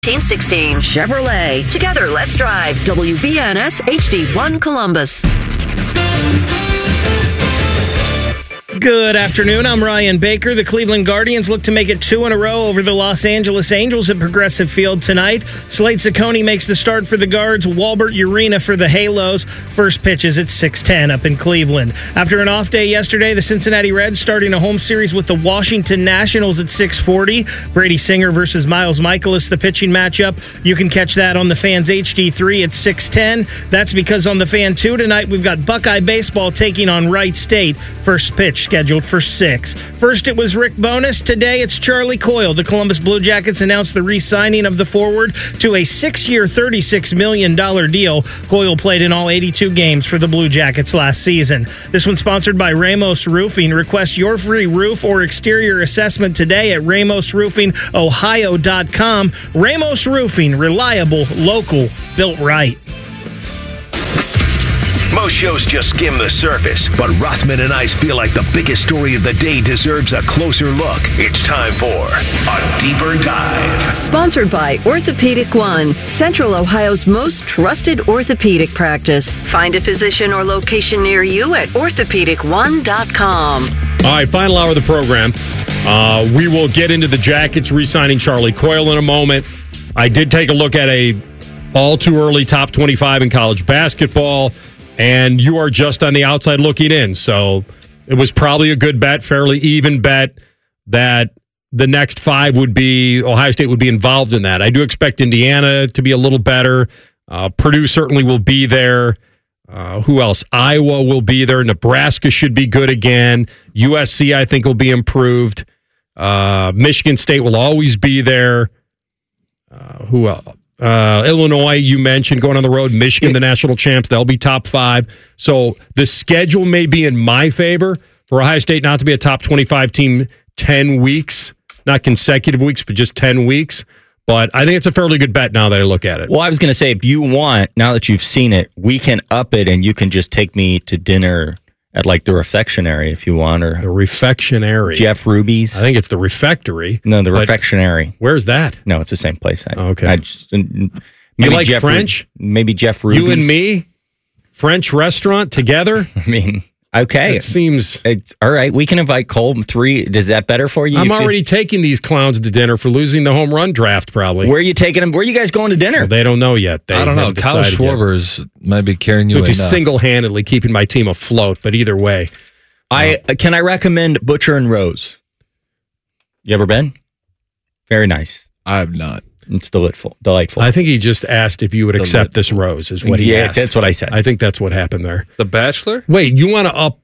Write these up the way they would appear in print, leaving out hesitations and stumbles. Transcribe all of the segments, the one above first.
1816 Chevrolet. Together, let's drive. WBNS HD1 Columbus. Good afternoon. I'm Ryan Baker. The Cleveland Guardians look to make it 2 in a row over the Los Angeles Angels at Progressive Field tonight. Slade Ciccone makes the start for the Guards. Walbert Urena for the Halos. First pitch is at 6:10 up in Cleveland. After an off day yesterday, the Cincinnati Reds starting a home series with the Washington Nationals at 6:40. Brady Singer versus Miles Michaelis, the pitching matchup. You can catch that on the Fans HD3 at 6:10. That's because on the Fan 2 tonight, we've got Buckeye Baseball taking on Wright State. First pitch scheduled for 6. First, it was Rick Bowness. Today, it's Charlie Coyle. The Columbus Blue Jackets announced the re-signing of the forward to a 6-year, $36 million deal. Coyle played in all 82 games for the Blue Jackets last season. This one's sponsored by Ramos Roofing. Request your free roof or exterior assessment today at RamosRoofingOhio.com. Ramos Roofing, reliable, local, built right. Most shows just skim the surface, but Rothman and I feel like the biggest story of the day deserves a closer look. It's time for A Deeper Dive. Sponsored by Orthopedic One, Central Ohio's most trusted orthopedic practice. Find a physician or location near you at orthopedic1.com. All right, final hour of the program. We will get into the Jackets re-signing Charlie Coyle in a moment. I did take a look at a all too early top 25 in college basketball, and you are just on the outside looking in. So it was probably a good bet, fairly even bet, that the next 5 would be, Ohio State would be involved in that. I do expect Indiana to be a little better. Purdue certainly will be there. Who else? Iowa will be there. Nebraska should be good again. USC, I think, will be improved. Michigan State will always be there. Who else? Illinois, you mentioned, going on the road. Michigan, the national champs, they'll be top 5. So the schedule may be in my favor for Ohio State not to be a top 25 team 10 weeks, not consecutive weeks, but just 10 weeks. But I think it's a fairly good bet now that I look at it. Well, I was going to say, if you want, now that you've seen it, we can up it and you can just take me to dinner at like the Refectionary if you want. Or the Refectionary. Jeff Ruby's. I think it's the Refectory. No, the Refectionary. Where's that? No, it's the same place. Okay. Maybe you like Jeff French? Maybe Jeff Ruby's. You and me? French restaurant together? I mean, okay. It seems... all right, we can invite Cole. 3. Is that better for you? I'm already taking these clowns to dinner for losing the home run draft, probably. Where are you taking them? Where are you guys going to dinner? Well, they don't know yet. I don't know. Kyle Schwarber's might be carrying you enough. Single-handedly keeping my team afloat, but either way. Can I recommend Butcher and Rose? You ever been? Very nice. I have not. It's delightful. I think he just asked if you would accept this rose, is what he asked. Yeah, that's what I said. I think that's what happened there. The Bachelor? Wait, wait,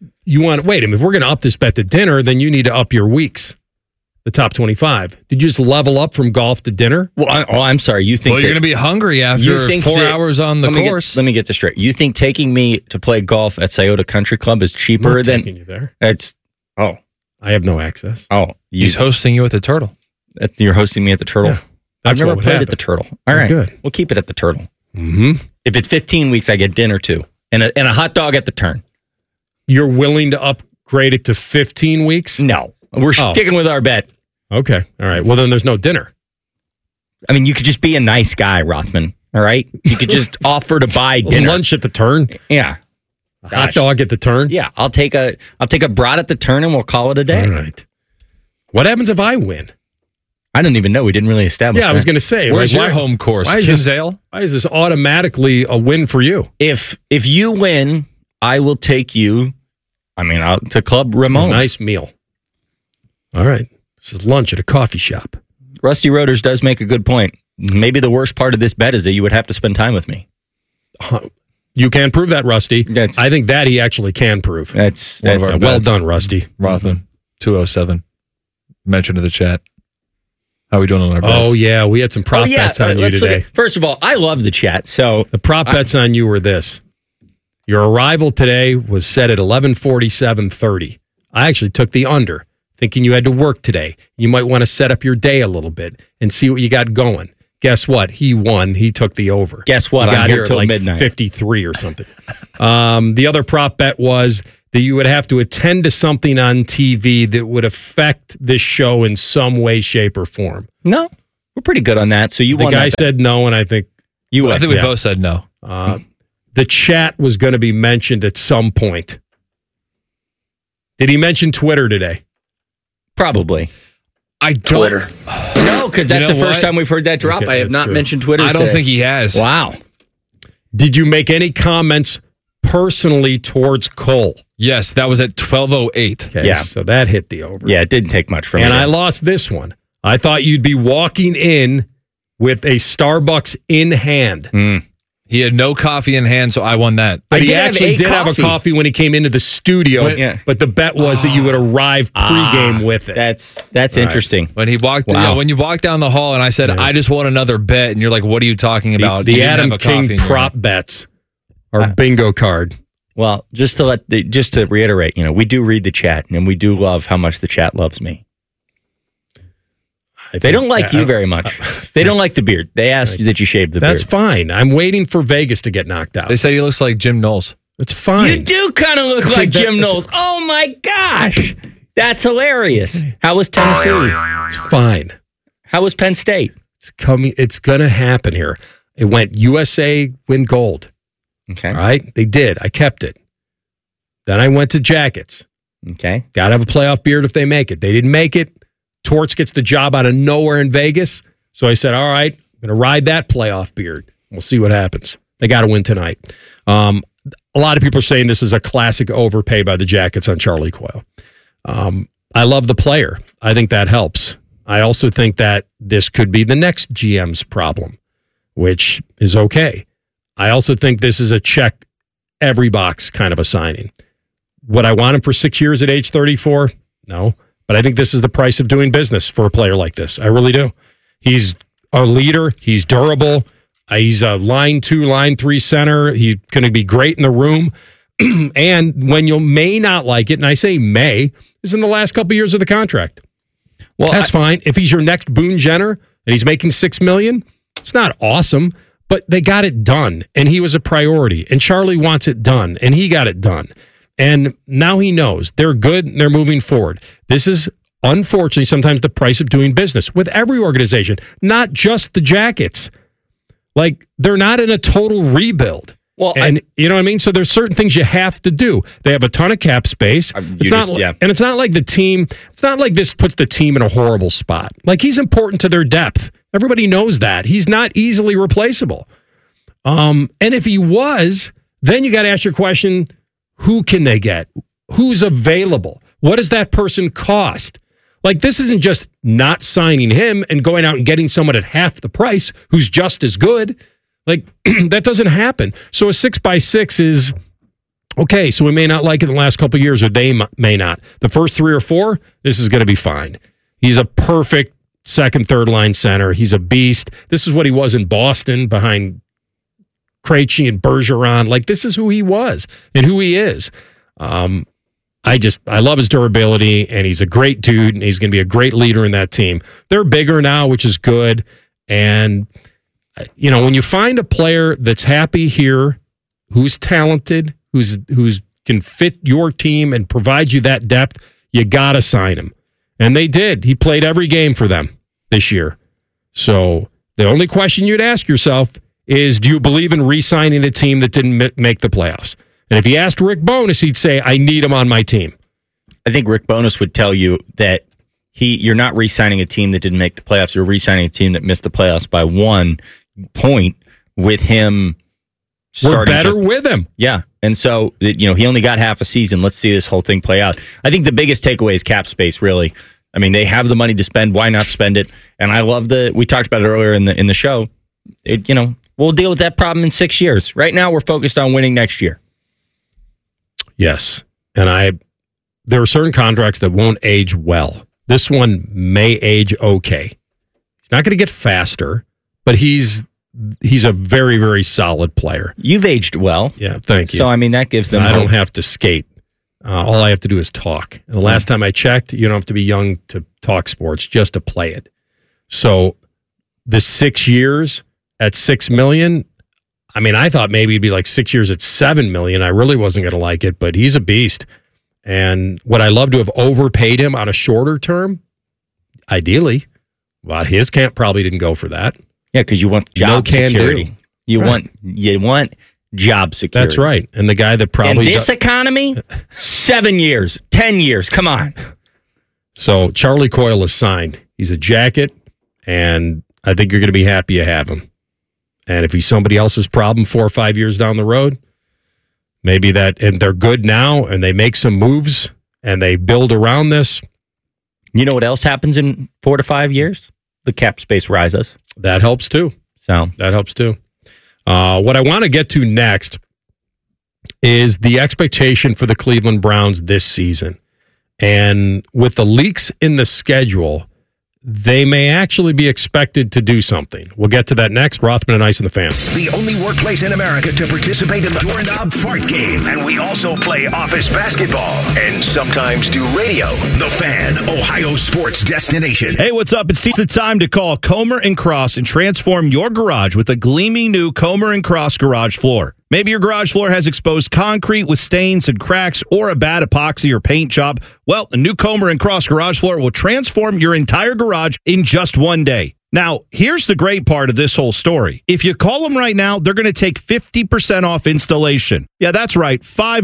if we're going to up this bet to dinner, then you need to up your weeks. The top 25. Did you just level up from golf to dinner? Well, I'm sorry. You think you're going to be hungry after 4 hours on the course? Let me get this straight. You think taking me to play golf at Scioto Country Club is cheaper than taking you there? I have no access. Oh, he's hosting you at the Turtle. You're hosting me at the Turtle. Yeah, I've never played at the Turtle. All right, good. We'll keep it at the Turtle. Mm-hmm. If it's 15 weeks, I get dinner too, and a hot dog at the Turn. You're willing to upgrade it to 15 weeks? No, we're sticking with our bet. Okay. All right. Well, then there's no dinner. I mean, you could just be a nice guy, Rothman. All right? You could just offer to buy dinner. Lunch at the Turn? Yeah. Hot dog at the Turn? Yeah. I'll take a brat at the Turn and we'll call it a day. All right. What happens if I win? I don't even know. We didn't really establish that. I was going to say. Where's your home course? Kinsale? Why is this automatically a win for you? If you win, I will take you, to Club Ramon. A nice meal. All right. This is lunch at a coffee shop. Rusty Roders does make a good point. Maybe the worst part of this bet is that you would have to spend time with me. You can prove that, Rusty. I think that he actually can prove. That's well done, Rusty. Rothman, 207. Mention to the chat. How are we doing on our bets? Oh, yeah. We had some prop bets on you today. First of all, I love the chat. So the prop bets on you were this. Your arrival today was set at 11:47:30. I actually took the under, thinking you had to work today. You might want to set up your day a little bit and see what you got going. Guess what? He won. He took the over. Guess what? I'm here till midnight. 53 or something. The other prop bet was that you would have to attend to something on TV that would affect this show in some way, shape, or form. No. We're pretty good on that. So you The won. guy that said no, and I think I think we yeah. both said no. the chat was going to be mentioned at some point. Did he mention Twitter today? Probably. I don't. Twitter. No, because that's know the first what? time we've heard that drop. Okay, I have that's not true. mentioned Twitter. I don't today. think he has. Wow. Did you make any comments personally towards Cole? Yes, that was at 12:08. Okay, Yeah. so that hit the over. Yeah, it didn't take much from And me. I lost this one. I thought you'd be walking in with a Starbucks in hand. He had no coffee in hand, so I won that. But I he did have actually a did have a coffee. coffee when he came into the studio. Yeah. But the bet was that you would arrive pregame with it. That's interesting. When he walked, Wow. when you walked down the hall, and I said, "I just want another bet," and you're like, "What are you talking about?" The You didn't Adam have a coffee King in your prop hand. bets are bingo card. Well, just to reiterate, we do read the chat, and we do love how much the chat loves me. They don't like you very much. They don't like the beard. They asked that you shave the That's beard. fine. I'm waiting for Vegas to get knocked out. They said he looks like Jim Knowles. That's fine. You do kind of look like Jim Knowles. Oh my gosh, that's hilarious. How was Tennessee? It's fine. How was Penn State? It's coming. It's going to happen here. It went USA win gold. Okay. All right. They did. I kept it. Then I went to Jackets. Okay. Got to have a playoff beard if they make it. They didn't make it. Torts gets the job out of nowhere in Vegas. So I said, all right, I'm going to ride that playoff beard. We'll see what happens. They got to win tonight. A lot of people are saying this is a classic overpay by the Jackets on Charlie Coyle. I love the player. I think that helps. I also think that this could be the next GM's problem, which is okay. I also think this is a check every box kind of a signing. Would I want him for 6 years at age 34? No. But I think this is the price of doing business for a player like this. I really do. He's a leader. He's durable. He's a line 2, line 3 center. He's going to be great in the room. And when you may not like it, and I say may, is in the last couple years of the contract. Well, That's fine. If he's your next Boone Jenner and he's making $6 million, it's not awesome, but they got it done. And he was a priority. And Charlie wants it done. And he got it done. And now he knows they're good and they're moving forward. This is unfortunately sometimes the price of doing business with every organization, not just the Jackets. Like they're not in a total rebuild. Well, and you know what I mean? So there's certain things you have to do. They have a ton of cap space. And it's not like the team, it's not like this puts the team in a horrible spot. Like he's important to their depth. Everybody knows that. He's not easily replaceable. And if he was, then you got to ask your question, who can they get? Who's available? What does that person cost? Like, this isn't just not signing him and going out and getting someone at half the price who's just as good. Like, that doesn't happen. So a 6x6 is, okay, so we may not like it in the last couple of years, or they may not. The first 3 or 4, this is going to be fine. He's a perfect second, third line center. He's a beast. This is what he was in Boston behind Krejci and Bergeron. Like, this is who he was and who he is. I love his durability, and he's a great dude, and he's going to be a great leader in that team. They're bigger now, which is good. And, when you find a player that's happy here, who's talented, who's can fit your team and provide you that depth, you got to sign him. And they did. He played every game for them this year. So the only question you'd ask yourself is, do you believe in re-signing a team that didn't make the playoffs? And if you asked Rick Bowness, he'd say, I need him on my team. I think Rick Bowness would tell you that you're not re-signing a team that didn't make the playoffs. You're re-signing a team that missed the playoffs by 1 point with him. We're better with him. Yeah. And so, he only got half a season. Let's see this whole thing play out. I think the biggest takeaway is cap space, really. I mean, they have the money to spend. Why not spend it? And I love we talked about it earlier in the show. We'll deal with that problem in 6 years. Right now, we're focused on winning next year. Yes. And there are certain contracts that won't age well. This one may age okay. He's not going to get faster, but he's a very, very solid player. You've aged well. Yeah, thank you. So, that gives them I hope. don't have to skate. All I have to do is talk. And the last time I checked, you don't have to be young to talk sports, just to play it. So the 6 years at $6 million, I thought maybe it'd be like 6 years at $7 million. I really wasn't going to like it, but he's a beast. And would I love to have overpaid him on a shorter term? Ideally. Well, his camp probably didn't go for that. Yeah, because you want job security. Do. You want job security. That's right. And the guy that probably in this economy, 7 years, 10 years. Come on. So Charlie Coyle is signed. He's a jacket, and I think you're going to be happy you have him. And if he's somebody else's problem 4 or 5 years down the road, maybe that, and they're good now, and they make some moves, and they build around this. You know what else happens in 4 to 5 years? The cap space rises. That helps too. That helps too. What I want to get to next is the expectation for the Cleveland Browns this season. And with the leaks in the schedule, they may actually be expected to do something. We'll get to that next. Rothman and Ice and the Fan. The only workplace in America to participate in the Doorknob Fart Game. And we also play office basketball and sometimes do radio. The Fan, Ohio sports destination. Hey, what's up? It's the time to call Comer & Cross and transform your garage with a gleaming new Comer & Cross garage floor. Maybe your garage floor has exposed concrete with stains and cracks or a bad epoxy or paint job. Well, the new Comer & Cross garage floor will transform your entire garage in just one day. Now, here's the great part of this whole story. If you call them right now, they're going to take 50% off installation. Yeah, that's right,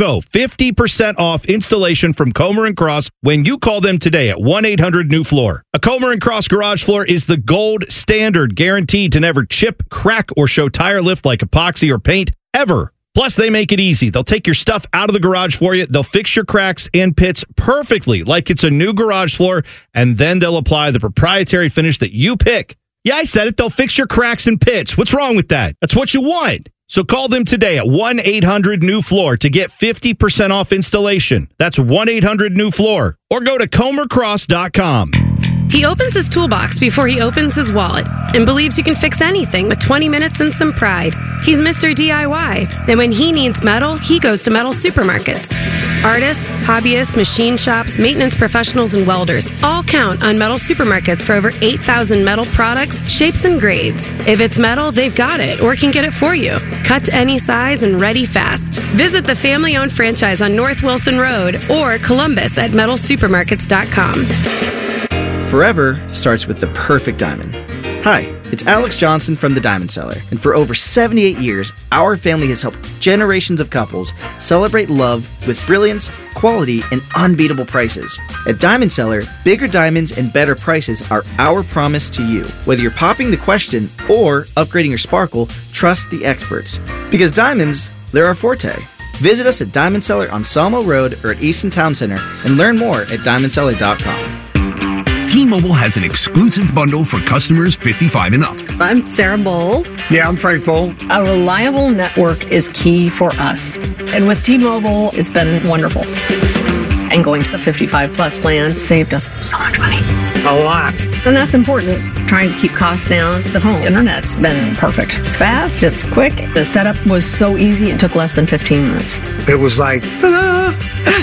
50% off installation from Comer & Cross when you call them today at 1-800-NEW-FLOOR. A Comer & Cross garage floor is the gold standard, guaranteed to never chip, crack, or show tire lift like epoxy or paint ever. Plus, they make it easy. They'll take your stuff out of the garage for you. They'll fix your cracks and pits perfectly like it's a new garage floor, and then they'll apply the proprietary finish that you pick. Yeah, I said it. They'll fix your cracks and pits. What's wrong with that? That's what you want. So call them today at 1-800-NEW-FLOOR to get 50% off installation. That's 1-800-NEW-FLOOR. Or go to comercross.com. He opens his toolbox before he opens his wallet and believes you can fix anything with 20 minutes and some pride. He's Mr. DIY, and when he needs metal, he goes to Metal Supermarkets. Artists, hobbyists, machine shops, maintenance professionals, and welders all count on Metal Supermarkets for over 8,000 metal products, shapes, and grades. If it's metal, they've got it or can get it for you. Cut to any size and ready fast. Visit the family-owned franchise on North Wilson Road or Columbus at metalsupermarkets.com. Forever starts with the perfect diamond. Hi, it's Alex Johnson from The Diamond Seller, and for over 78 years, our family has helped generations of couples celebrate love with brilliance, quality, and unbeatable prices. At Diamond Seller, bigger diamonds and better prices are our promise to you. Whether you're popping the question or upgrading your sparkle, trust the experts. Because diamonds, they're our forte. Visit us at Diamond Seller on Sawmill Road or at Easton Town Center and learn more at diamondseller.com. T-Mobile has an exclusive bundle for customers 55 and up. I'm Sarah Bowl. Yeah, I'm Frank Bowl. A reliable network is key for us. And with T-Mobile, it's been wonderful. And going to the 55 plus plan saved us so much money. A lot. And that's important. Trying to keep costs down. The home internet's been perfect. It's fast, it's quick. The setup was so easy, it took less than 15 minutes. It was like, ta-da!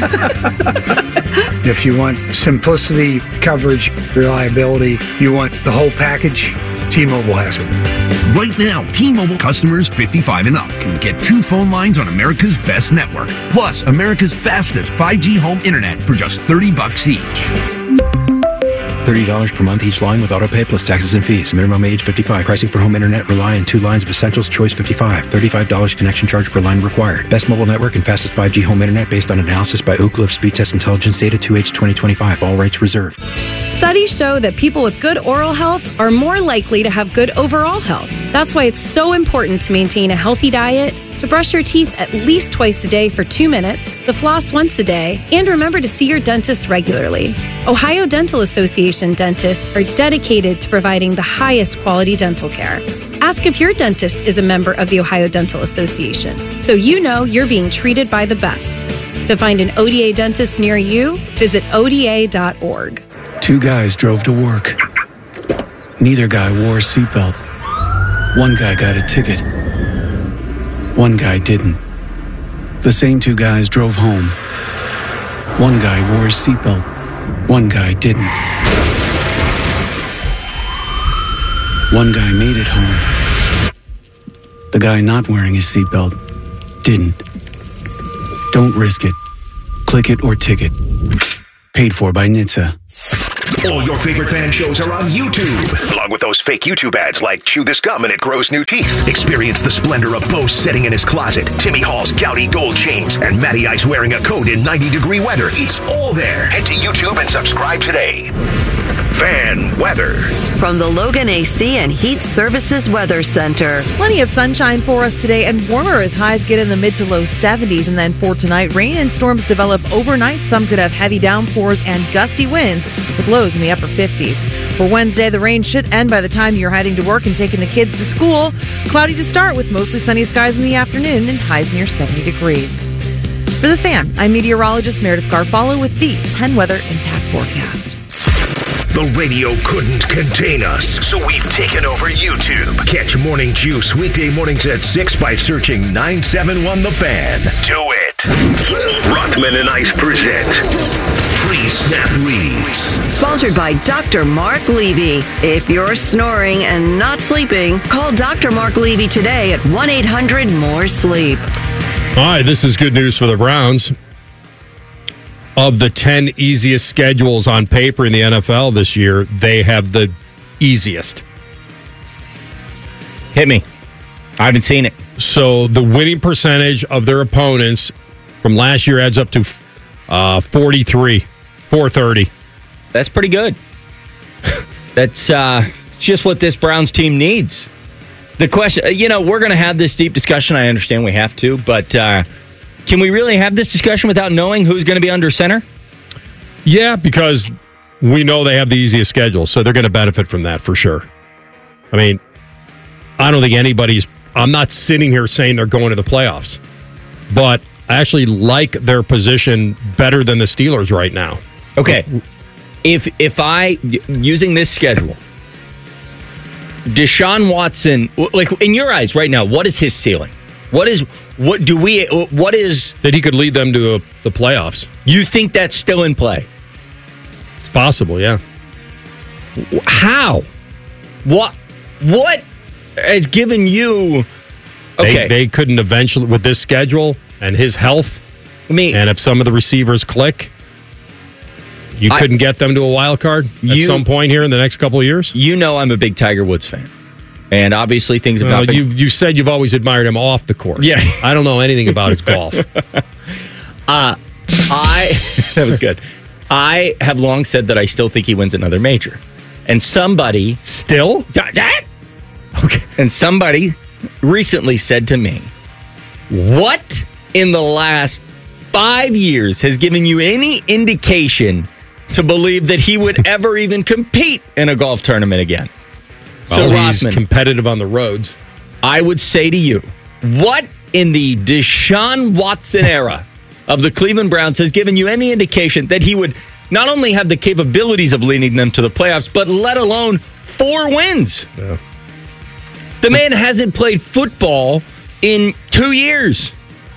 If you want simplicity, coverage, reliability, you want the whole package, T-Mobile has it. Right now, T-Mobile customers 55 and up can get 2 phone lines on America's best network, plus America's fastest 5G home internet for just $30 each. $30 per month each line with autopay plus taxes and fees. Minimum age 55. Pricing for home internet rely on 2 lines of essentials. Choice 55. $35 connection charge per line required. Best mobile network and fastest 5G home internet based on analysis by Oak Cliff Speed Test Intelligence Data 2H 2025. All rights reserved. Studies show that people with good oral health are more likely to have good overall health. That's why it's so important to maintain a healthy diet, to brush your teeth at least twice a day for 2 minutes, to floss once a day, and remember to see your dentist regularly. Ohio Dental Association dentists are dedicated to providing the highest quality dental care. Ask if your dentist is a member of the Ohio Dental Association, so you know you're being treated by the best. To find an ODA dentist near you, visit ODA.org. 2 guys drove to work. Neither guy wore a seatbelt. One guy got a ticket. One guy didn't. The same 2 guys drove home. One guy wore his seatbelt. One guy didn't. One guy made it home. The guy not wearing his seatbelt didn't. Don't risk it. Click it or ticket. Paid for by NHTSA. All your favorite fan shows are on YouTube, along with those fake YouTube ads like Chew This Gum and It Grows New Teeth. Experience the splendor of Bo sitting in his closet, Timmy Hall's gouty gold chains, and Matty Ice wearing a coat in 90-degree weather. It's all there. Head to YouTube and subscribe today. Fan weather. From the Logan AC and Heat Services Weather Center. Plenty of sunshine for us today and warmer as highs get in the mid to low 70s. And then for tonight, rain and storms develop overnight. Some could have heavy downpours and gusty winds with lows in the upper 50s. For Wednesday, the rain should end by the time you're heading to work and taking the kids to school. Cloudy to start with mostly sunny skies in the afternoon and highs near 70 degrees. For The Fan, I'm meteorologist Meredith Garfalo with the 10 Weather Impact Forecast. The radio couldn't contain us, so we've taken over YouTube. Catch Morning Juice weekday mornings at 6 by searching 971 The Fan. Do it. Rockman and Ice present Pre-Snap Reads. Sponsored by Dr. Mark Levy. If you're snoring and not sleeping, call Dr. Mark Levy today at 1-800-MORE-SLEEP. All right, this is good news for the Browns. Of the 10 easiest schedules on paper in the NFL this year, they have the easiest. Hit me. I haven't seen it. So the winning percentage of their opponents from last year adds up to 430. That's pretty good. That's just what this Browns team needs. The question, we're going to have this deep discussion. I understand we have to, but can we really have this discussion without knowing who's going to be under center? Yeah, because we know they have the easiest schedule, so they're going to benefit from that for sure. I mean, I don't think I'm not sitting here saying they're going to the playoffs, but I actually like their position better than the Steelers right now. Okay. If I, using this schedule, Deshaun Watson, like in your eyes right now, what is his ceiling? What is that he could lead them to the playoffs? You think that's still in play? It's possible, yeah. How? What has given you? Okay, they couldn't eventually with this schedule and his health. And if some of the receivers click, you couldn't get them to a wild card at some point here in the next couple of years. I'm a big Tiger Woods fan. And obviously things have been... You said you've always admired him off the course. Yeah. I don't know anything about his golf. That was good. I have long said that I still think he wins another major. And somebody... Still? Okay. And somebody recently said to me, what in the last 5 years has given you any indication to believe that he would ever even compete in a golf tournament again? So he's competitive on the roads. I would say to you, what in the Deshaun Watson era of the Cleveland Browns has given you any indication that he would not only have the capabilities of leading them to the playoffs, but let alone 4 wins? Yeah. The man hasn't played football in 2 years.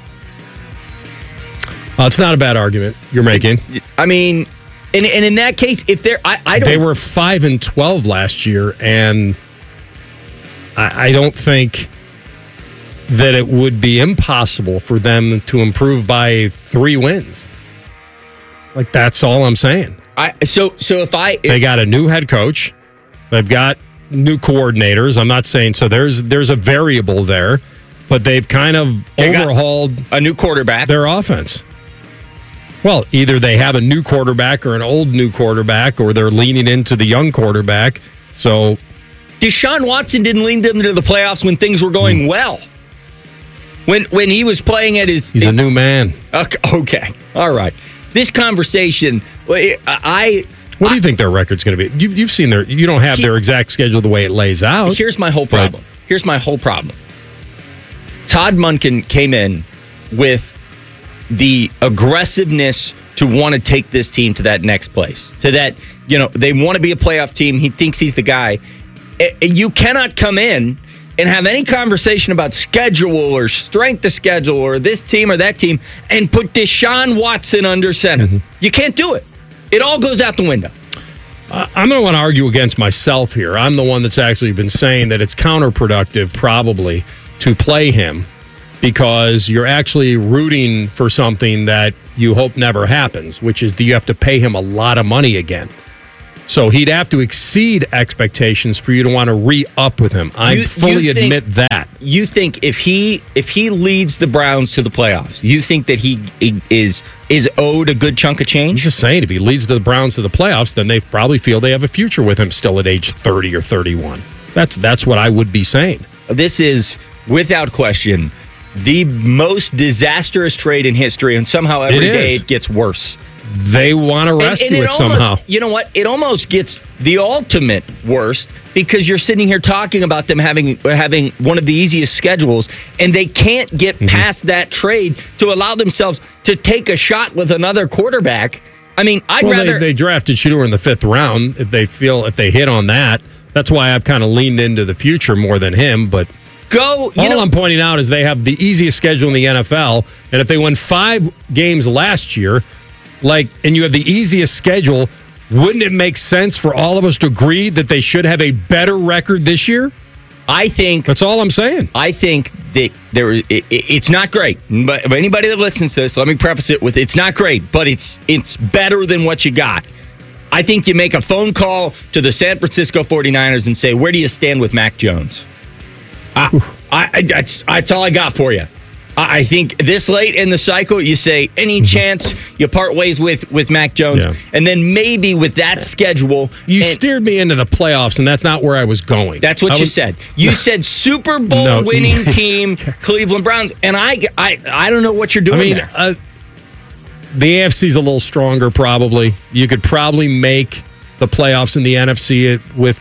It's not a bad argument you're making. I mean, and in that case, if they're, I don't. They were 5-12 last year, and I don't think that it would be impossible for them to improve by 3 wins. Like, that's all I'm saying. They got a new head coach, they've got new coordinators. I'm not saying so. There's a variable there, but they've kind of overhauled a new quarterback, their offense. Well, either they have a new quarterback or an old new quarterback, or they're leaning into the young quarterback. So Deshaun Watson didn't lead them to the playoffs when things were going well. When he was playing at his... He's a new man. Okay. All right. This conversation, What do you think their record's going to be? You've seen you don't have their exact schedule the way it lays out. Here's my whole problem. Todd Monken came in with the aggressiveness to want to take this team to that next place. To that, they want to be a playoff team. He thinks he's the guy. You cannot come in and have any conversation about schedule or strength of schedule or this team or that team and put Deshaun Watson under center. Mm-hmm. You can't do it. It all goes out the window. I'm going to want to argue against myself here. I'm the one that's actually been saying that it's counterproductive probably to play him, because you're actually rooting for something that you hope never happens, which is that you have to pay him a lot of money again. So he'd have to exceed expectations for you to want to re-up with him. I fully admit that. You think if he leads the Browns to the playoffs, you think that he is owed a good chunk of change? I'm just saying, if he leads the Browns to the playoffs, then they probably feel they have a future with him still at age 30 or 31. That's what I would be saying. This is, without question, the most disastrous trade in history, and somehow every day it gets worse. They want to rescue it somehow. You know what? It almost gets the ultimate worst because you're sitting here talking about them having one of the easiest schedules, and they can't get past that trade to allow themselves to take a shot with another quarterback. I mean, I'd rather they drafted Shedeur in the 5th round. If they hit on that, that's why I've kind of leaned into the future more than him. But all I'm pointing out is they have the easiest schedule in the NFL, and if they won 5 games last year, and you have the easiest schedule, wouldn't it make sense for all of us to agree that they should have a better record this year? I think that's all I'm saying. I think that it's not great. But anybody that listens to this, let me preface it with it's not great, but it's better than what you got. I think you make a phone call to the San Francisco 49ers and say, where do you stand with Mac Jones? That's all I got for you. I think this late in the cycle, you say, any chance you part ways with Mac Jones, and then maybe with that schedule. You steered me into the playoffs, and that's not where I was going. That's what you said. You said Super Bowl winning team, Cleveland Browns, and I don't know what you're doing there. The AFC's a little stronger, probably. You could probably make the playoffs in the NFC with,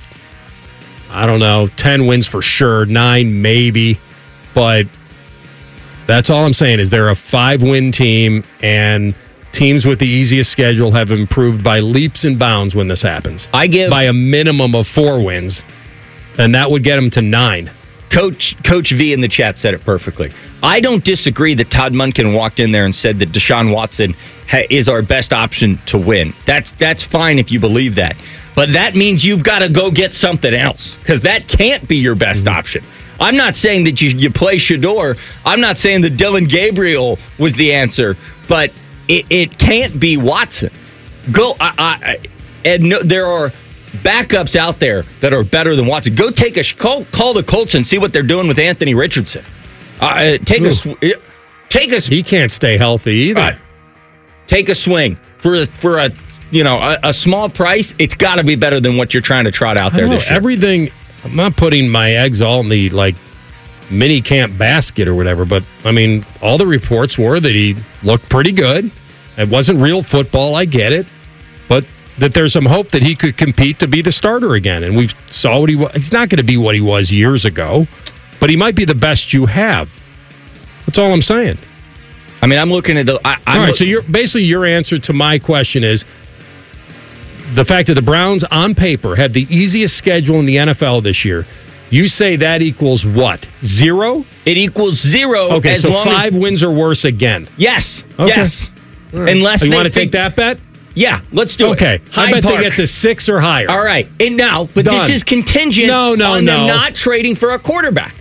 10 wins for sure, 9 maybe, but that's all I'm saying is they're a 5-win team, and teams with the easiest schedule have improved by leaps and bounds when this happens. I give by a minimum of 4 wins, and that would get them to 9. Coach V in the chat said it perfectly. I don't disagree that Todd Monken walked in there and said that Deshaun Watson is our best option to win. That's fine if you believe that. But that means you've got to go get something else, because that can't be your best option. I'm not saying that you play Shedeur. I'm not saying that Dylan Gabriel was the answer, but it can't be Watson. There are backups out there that are better than Watson. Go take call the Colts and see what they're doing with Anthony Richardson. He can't stay healthy either. Take a swing for a small price. It's got to be better than what you're trying to trot out there this year. Everything. I'm not putting my eggs all in the mini camp basket or whatever, but I mean, all the reports were that he looked pretty good. It wasn't real football, I get it, but that there's some hope that he could compete to be the starter again. And we saw what he was. He's not going to be what he was years ago, but he might be the best you have. That's all I'm saying. I mean, I'm looking at the. All right, so your answer to my question is the fact that the Browns on paper have the easiest schedule in the NFL this year. You say that equals what? 0? It equals 0. Okay, so 5 wins or worse again. Yes. Okay. Yes. Right. Unless you want to take that bet? Yeah, let's do it. Okay. I bet they get to 6 or higher. All right. And now, but Done. this is contingent on them not trading for a quarterback.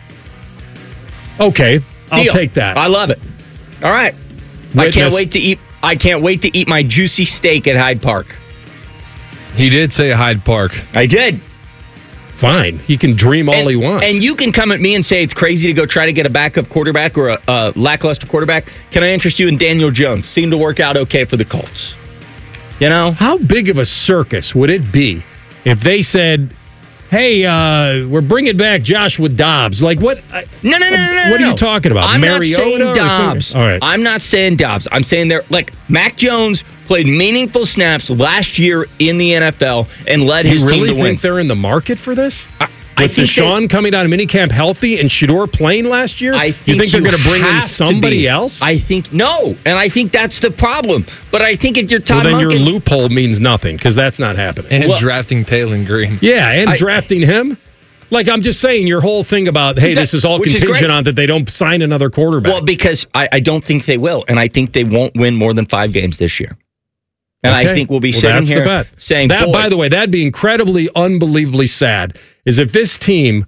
Okay. I'll take that. I love it. All right. I can't wait to eat my juicy steak at Hyde Park. He did say Hyde Park. I did. Fine. He can dream all he wants. And you can come at me and say it's crazy to go try to get a backup quarterback or a lackluster quarterback. Can I interest you in Daniel Jones? Seemed to work out okay for the Colts. You know? How big of a circus would it be if they said, hey, we're bringing back Joshua Dobbs? Like, what? No. What are you talking about? I'm Mariota not saying Dobbs. All right. I'm not saying Dobbs. I'm saying Mac Jones played meaningful snaps last year in the NFL and led his team to win. You really think they're in the market for this? I think Deshaun coming out of minicamp healthy and Shedeur playing last year? You think they're going to bring in somebody else? I think no, and I think that's the problem. But I think if you're Todd Monken, your loophole means nothing because that's not happening. And drafting Taylor Green. Yeah, and drafting him. Like, I'm just saying, your whole thing about, hey, this is all contingent on that they don't sign another quarterback. Well, because I don't think they will, and I think they won't win more than 5 games this year. And I think we'll be sitting here saying that. By the way, that'd be incredibly, unbelievably sad. Is if this team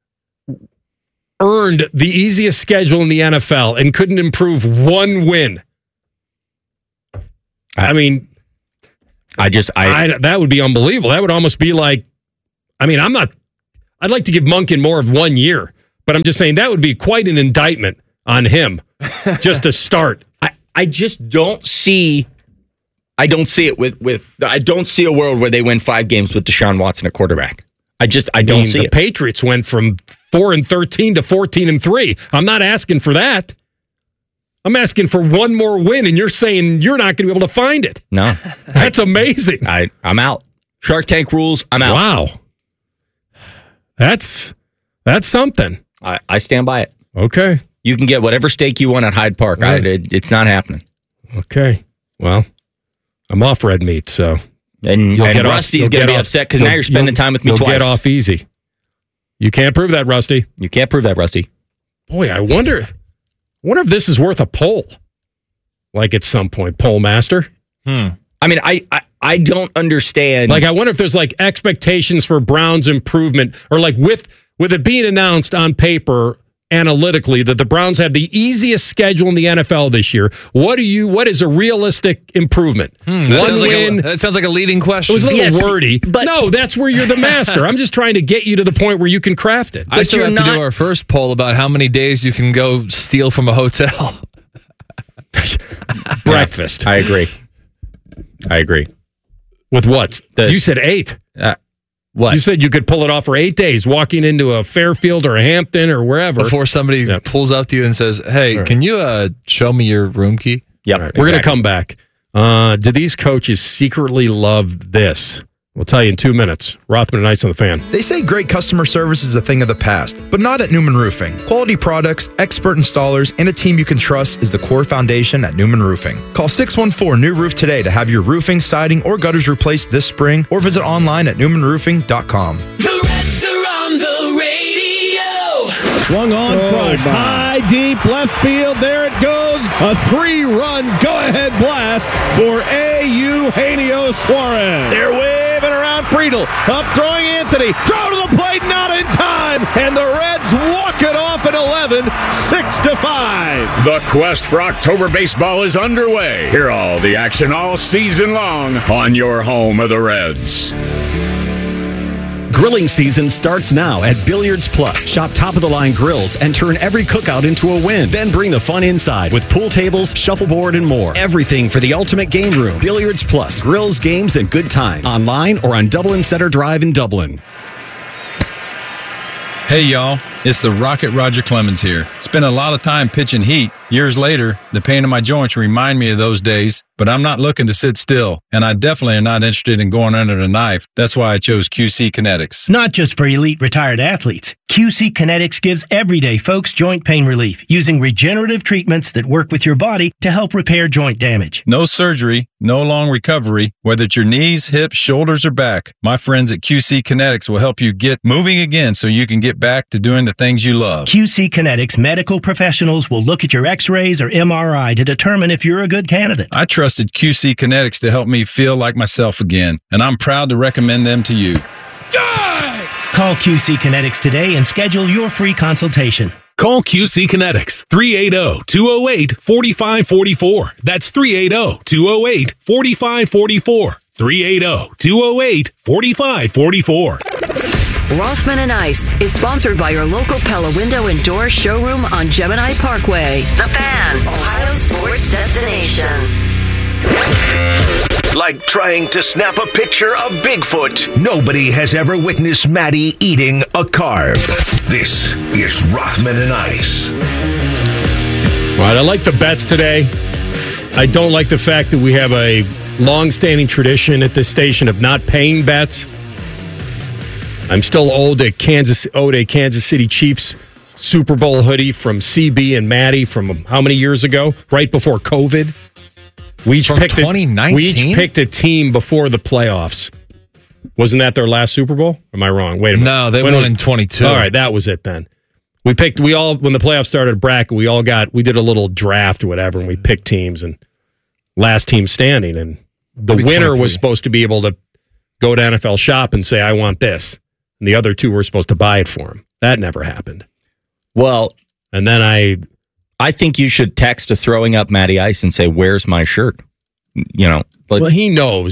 earned the easiest schedule in the NFL and couldn't improve 1 win. I mean, That would be unbelievable. That would almost be like, I'd like to give Monken more of 1 year, but I'm just saying that would be quite an indictment on him just to start. I just don't see. I don't see it I don't see a world where they win 5 games with Deshaun Watson at quarterback. I don't see it. it. The Patriots went from 4-13 to 14-3. I'm not asking for that. I'm asking for one more win, and you're saying you're not going to be able to find it. No. That's amazing. I'm out. Shark Tank rules, I'm out. Wow. That's something. I stand by it. Okay. You can get whatever steak you want at Hyde Park. Right. It's not happening. Okay. Well, I'm off red meat, so. And Rusty's going to be upset because now you're spending time with me twice. You'll get off easy. You can't prove that, Rusty. You can't prove that, Rusty. Boy, I wonder if this is worth a poll. Like at some point, poll master. I don't understand. Like, I wonder if there's like expectations for Browns improvement, or like with it being announced on paper analytically that the Browns have the easiest schedule in the NFL this year. What is a realistic improvement? That sounds like a leading question. It was a little wordy, but no, that's where you're the master. I'm just trying to get you to the point where you can craft it. I still have to do our first poll about how many days you can go steal from a hotel. Breakfast. I agree. With what? You said 8. What? You said you could pull it off for 8 days, walking into a Fairfield or a Hampton or wherever. Before somebody pulls up to you and says, hey, can you show me your room key? Yeah, right, we're going to come back. Do these coaches secretly love this? We'll tell you in 2 minutes. Rothman and Ice on the Fan. They say great customer service is a thing of the past, but not at Newman Roofing. Quality products, expert installers, and a team you can trust is the core foundation at Newman Roofing. Call 614-NEW-ROOF today to have your roofing, siding, or gutters replaced this spring, or visit online at newmanroofing.com. The Reds are on the radio. Swung on, crushed, high, deep, left field. There it goes. A 3-run go-ahead blast for Eugenio Suarez. They're waving around Friedel. Up throwing Anthony. Throw to the plate, not in time. And the Reds walk it off at 11, 6-5. The quest for October baseball is underway. Hear all the action all season long on your home of the Reds. Grilling season starts now at Billiards Plus. Shop top-of-the-line grills and turn every cookout into a win. Then bring the fun inside with pool tables, shuffleboard, and more. Everything for the ultimate game room. Billiards Plus. Grills, games, and good times. Online or on Dublin Center Drive in Dublin. Hey, y'all. It's the Rocket Roger Clemens here. Spent a lot of time pitching heat. Years later, the pain in my joints remind me of those days, but I'm not looking to sit still, and I definitely am not interested in going under the knife. That's why I chose QC Kinetics. Not just for elite retired athletes. QC Kinetics gives everyday folks joint pain relief using regenerative treatments that work with your body to help repair joint damage. No surgery, no long recovery, whether it's your knees, hips, shoulders, or back. My friends at QC Kinetics will help you get moving again so you can get back to doing the things you love. QC Kinetics medical professionals will look at your x-rays or MRI to determine if you're a good candidate. I trusted QC Kinetics to help me feel like myself again, and I'm proud to recommend them to you. Call QC Kinetics today and schedule your free consultation. Call QC Kinetics, 380-208-4544. That's 380-208-4544. 380-208-4544. Rossman and Ice is sponsored by your local Pella Window and Door showroom on Gemini Parkway. The Fan, Ohio sports destination. Like trying to snap a picture of Bigfoot. Nobody has ever witnessed Maddie eating a carb. This is Rothman and Ice. All right, I like the bets today. I don't like the fact that we have a long-standing tradition at this station of not paying bets. I'm still owed a Kansas City Chiefs Super Bowl hoodie from CB and Maddie from how many years ago? Right before COVID. We each picked 2019? We each picked a team before the playoffs. Wasn't that their last Super Bowl? Am I wrong? Wait a minute. No, they won in 22. All right, that was it then. When the playoffs started at bracket, we did a little draft or whatever, and we picked teams and last team standing. And the winner 23. Was supposed to be able to go to NFL Shop and say, I want this. And the other two were supposed to buy it for him. That never happened. Well, and then I think you should text to Throwing Up Matty Ice and say, where's my shirt? You know. Well, he knows.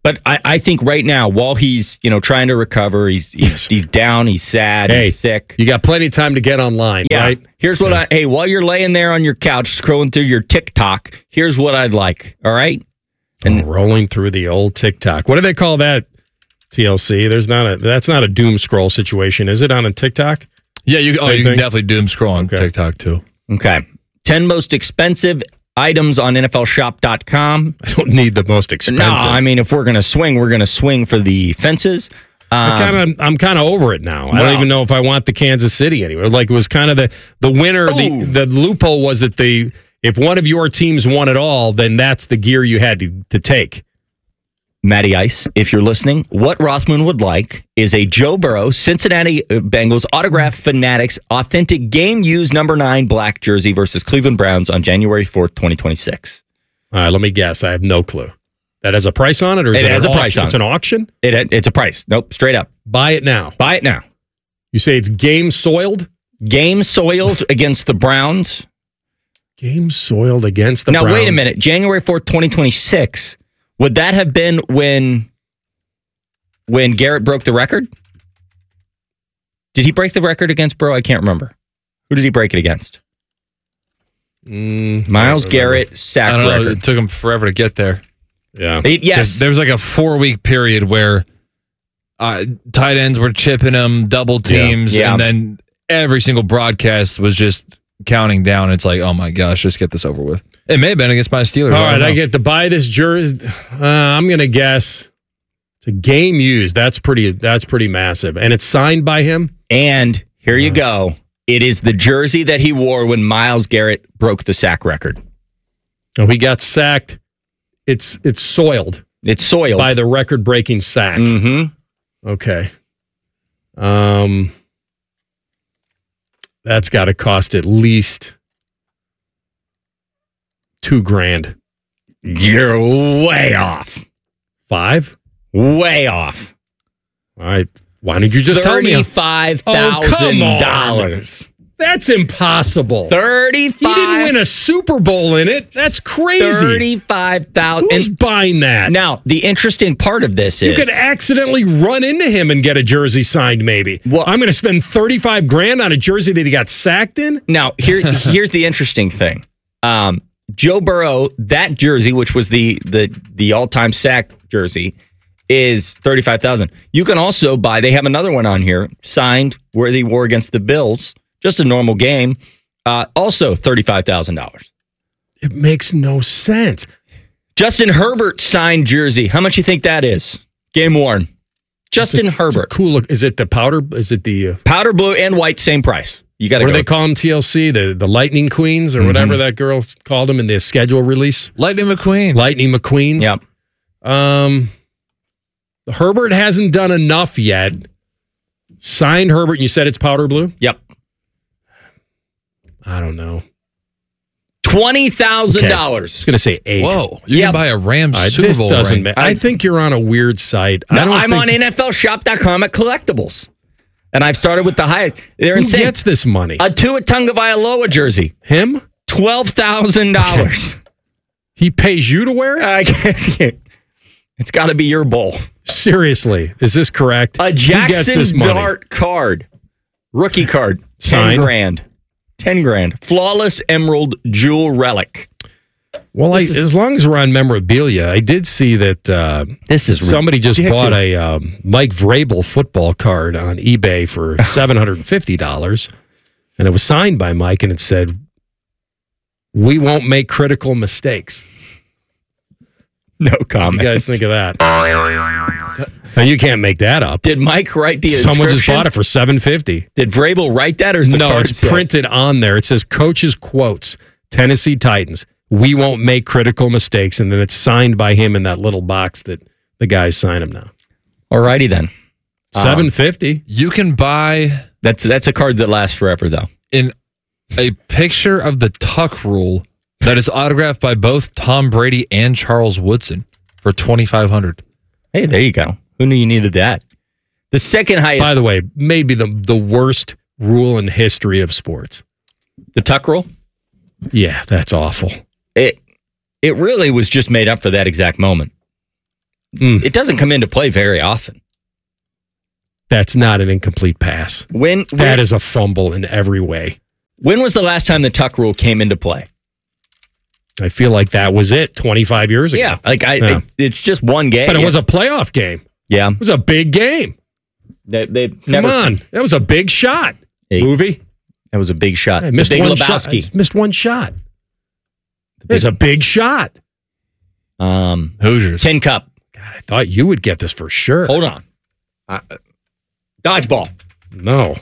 But I think right now, while he's trying to recover, he's down, he's sad, he's sick. You got plenty of time to get online, right? Here's what while you're laying there on your couch scrolling through your TikTok, here's what I'd like. All right, and rolling through the old TikTok. What do they call that? TLC. That's not a doom scroll situation, is it? On a TikTok? Yeah, you can definitely doom scroll on TikTok too. Okay, 10 most expensive items on NFLShop.com. I don't need the most expensive. No, I mean, if we're going to swing for the fences. I'm kind of over it now. I don't even know if I want the Kansas City anywhere. Like, it was kind of the winner. The loophole was that if one of your teams won it all, then that's the gear you had to take. Matty Ice, if you're listening, what Rothman would like is a Joe Burrow, Cincinnati Bengals Autograph Fanatics authentic game-used number 9 black jersey versus Cleveland Browns on January 4th, 2026. All right, let me guess. I have no clue. That has a price on it? Or is it has a price on it. It's an auction? It's a price. Nope, straight up. Buy it now. Buy it now. You say it's game-soiled? Game-soiled against the Browns. Game-soiled against the Browns. Now, wait a minute. January 4th, 2026. Would that have been when Garrett broke the record? Did he break the record against Burrow? I can't remember. Who did he break it against? Myles Garrett sack record. I don't know. It took him forever to get there. Yeah. Yes. There was like a 4-week period where tight ends were chipping him, double teams, and then every single broadcast was just counting down. It's like, oh my gosh, just get this over with. It may have been against my Steelers. All right, I get to buy this jersey. I'm going to guess it's a game used. That's pretty massive. And it's signed by him? And here you go. It is the jersey that he wore when Myles Garrett broke the sack record. Oh, he got sacked. It's soiled. It's soiled. By the record-breaking sack. Mm-hmm. Okay. That's got to cost at least $2,000. You're way off. 5? Way off. All right. Why didn't you just tell me? $35,000. That's impossible. 35. He didn't win a Super Bowl in it. That's crazy. $35,000. Who's buying that? Now, the interesting part of this is you could accidentally run into him and get a jersey signed. Maybe. Well, I'm going to spend $35,000 on a jersey that he got sacked in. Now, here's the interesting thing. Joe Burrow, that jersey, which was the all-time sack jersey, is $35,000. You can also buy. They have another one on here, signed where they wore against the Bills, just a normal game. Also $35,000. It makes no sense. Justin Herbert signed jersey. How much you think that is? Game worn. Justin Herbert. Cool look. Is it the powder? Is it the powder blue and white? Same price. You got to. What do they call them? TLC, the Lightning Queens, or whatever that girl called them in the schedule release. Lightning McQueen. Lightning McQueens. Yep. Herbert hasn't done enough yet. Signed Herbert. And you said it's powder blue. Yep. I don't know. $20,000. I was going to say 8. Whoa. You can buy a Rams Super this Bowl doesn't ring. I think you're on a weird site. I'm on NFLShop.com at collectibles. And I've started with the highest. They're insane. Who gets this money? A Tua Tagovailoa jersey. Him? $12,000. Okay. He pays you to wear it? I guess it's got to be your bowl. Seriously. Is this correct? A Jackson Dart card. Rookie card. Signed. $10,000. $10,000. Flawless Emerald Jewel Relic. Well, as long as we're on memorabilia, I did see that somebody just bought a Mike Vrabel football card on eBay for $750, and it was signed by Mike, and it said, "We won't make critical mistakes." No comment. What do you guys think of that? And you can't make that up. Did Mike write the inscription? Someone just bought it for $750. Did Vrabel write that, or is the no? card It's printed on there. It says "Coach's quotes, Tennessee Titans. We won't make critical mistakes," and then it's signed by him in that little box that the guys sign him now. Alrighty then. $750. You can buy that's a card that lasts forever though. In a picture of the Tuck Rule that is autographed by both Tom Brady and Charles Woodson for $2,500. Hey, there you go. Who knew you needed that? The second highest. By the way, maybe the worst rule in history of sports. The Tuck Rule? Yeah, that's awful. It really was just made up for that exact moment. It doesn't come into play very often. That's not an incomplete pass. That is a fumble in every way. When was the last time the tuck rule came into play? I feel like that was it 25 years ago. Yeah, it's just one game. But it was a playoff game. Yeah. It was a big game. Come on. That was a big shot. Movie. That was a big shot. I missed Big one Lebowski. shot. I missed one shot. It was a big shot. Hoosiers. Tin Cup. God, I thought you would get this for sure. Hold on. Dodgeball. No.